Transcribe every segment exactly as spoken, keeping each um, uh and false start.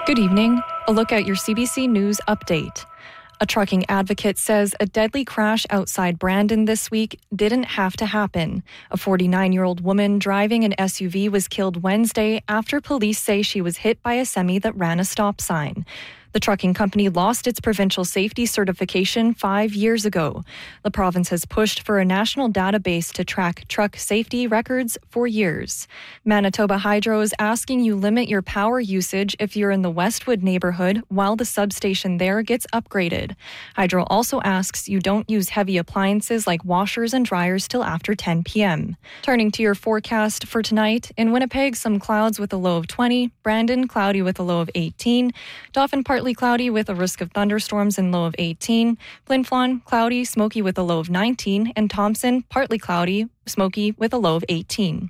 Good evening. A look at your C B C News update. A trucking advocate says a deadly crash outside Brandon this week didn't have to happen. A forty-nine-year-old woman driving an S U V was killed Wednesday after police say she was hit by a semi that ran a stop sign. The trucking company lost its provincial safety certification five years ago. The province has pushed for a national database to track truck safety records for years. Manitoba Hydro is asking you limit your power usage if you're in the Westwood neighborhood while the substation there gets upgraded. Hydro also asks you don't use heavy appliances like washers and dryers till after ten p.m. Turning to your forecast for tonight, in Winnipeg, some clouds with a low of twenty, Brandon, cloudy with a low of eighteen, Dauphin, partly cloudy with a risk of thunderstorms and low of eighteen. Flin Flon, cloudy, smoky with a low of nineteen. And Thompson, partly cloudy, smoky with a low of eighteen.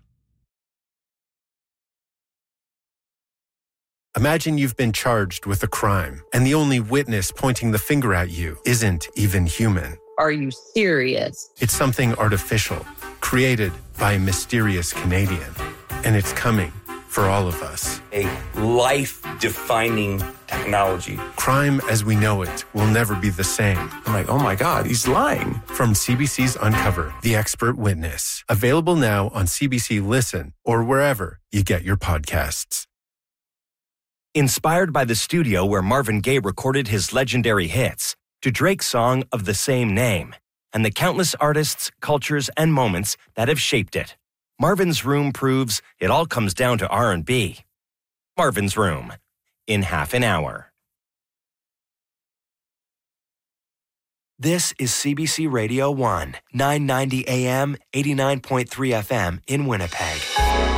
Imagine you've been charged with a crime, and the only witness pointing the finger at you isn't even human. Are you serious? It's something artificial, created by a mysterious Canadian. And it's coming for all of us. A life-defining technology. Crime as we know it will never be the same. I'm like, oh my God, he's lying. From C B C's Uncover, The Expert Witness. Available now on C B C Listen or wherever you get your podcasts. Inspired by the studio where Marvin Gaye recorded his legendary hits, to Drake's song of the same name, and the countless artists, cultures, and moments that have shaped it, Marvin's Room proves it all comes down to R and B. Marvin's Room, in half an hour. This is C B C Radio one, nine ninety A M, eighty-nine point three F M in Winnipeg.